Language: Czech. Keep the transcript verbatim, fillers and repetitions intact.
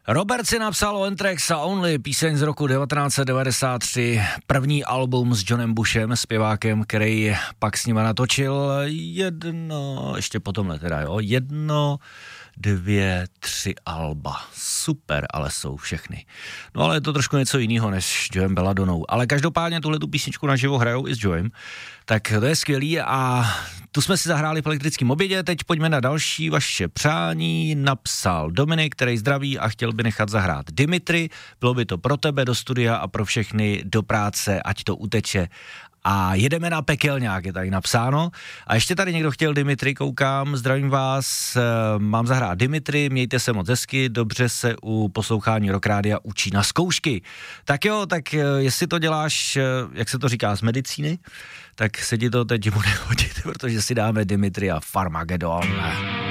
Robert si napsal One Tracks a Only, píseň z roku devatenáct set devadesát tři, první album s Johnem Bushem, zpěvákem, který pak s nima natočil jedno, ještě potom teda, jo, jedno, dvě, tři alba. Super, ale jsou všechny. No ale je to trošku něco jiného než s Joem Belladonou. Ale každopádně tuhle tu písničku naživo hrajou i s Joem, tak to je skvělý a tu jsme si zahráli v elektrickém obědě. Teď pojďme na další vaše přání. Napsal Dominik, který zdraví a chtěl by nechat zahrát Dimitri. Bylo by to pro tebe do studia a pro všechny do práce, ať to uteče. A jedeme na pekelňák, je tady napsáno. A ještě tady někdo chtěl Dimitri, koukám, zdravím vás, mám zahrát Dimitri, mějte se moc hezky, dobře se u poslouchání Rock Rádia učí na zkoušky. Tak jo, tak jestli to děláš, jak se to říká, z medicíny, tak se ti to teď bude hodit, protože si dáme Dimitri a Farmagedon.